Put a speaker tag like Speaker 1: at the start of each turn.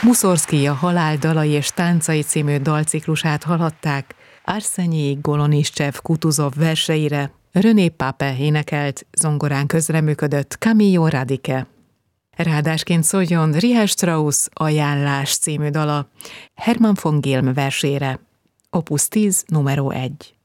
Speaker 1: Muszorszkij a Halál dalai és táncai című dalciklusát hallhatták, Arsenij Goloniscsev-Kutuzov verseire René Pape énekelt, zongorán közreműködött Camillo Radike. Rádásként szóljon Richard Strauss Ajánlás című dala Hermann von Gilm versére, Opus 10 numero 1.